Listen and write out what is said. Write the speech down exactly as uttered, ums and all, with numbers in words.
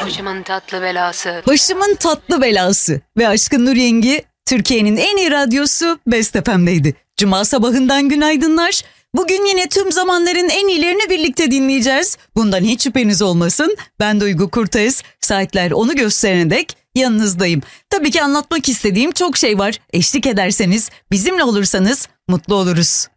Başımın tatlı belası. Başımın tatlı belası ve Aşkın Nur Yengi Türkiye'nin en iyi radyosu Best F M'deydi. Cuma sabahından günaydınlar. Bugün yine tüm zamanların en iyilerini birlikte dinleyeceğiz. Bundan hiç şüpheniz olmasın. Ben Duygu Kurtez. Saatler onu gösterene dek yanınızdayım. Tabii ki anlatmak istediğim çok şey var. Eşlik ederseniz, bizimle olursanız mutlu oluruz.